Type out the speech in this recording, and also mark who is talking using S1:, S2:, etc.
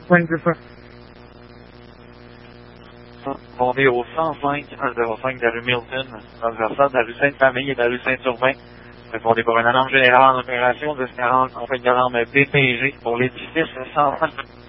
S1: Point Griffin.
S2: On est au 105-105 de la rue Milton, transversal de la rue Sainte-Famille et de la rue Saint-Urbain. Répondez pour une alarme générale en opération de 40 en fait une alarme BPG pour l'édifice 105.